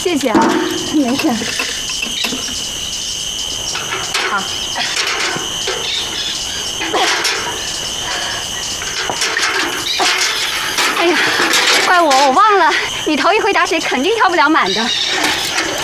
谢谢啊，没事。好。哎呀，怪我忘了，你头一回打水肯定跳不了满的。